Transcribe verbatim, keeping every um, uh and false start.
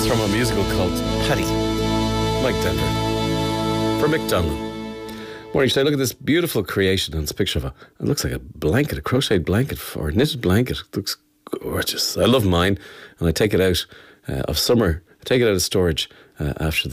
It's from a musical called Paddy. Mike Denver. For Mick Donlan. Morning, should I look at this beautiful creation? And it's a picture of a, it looks like a blanket, a crocheted blanket or a knitted blanket. It looks gorgeous. I love mine, and I take it out uh, of summer. I take it out of storage uh, after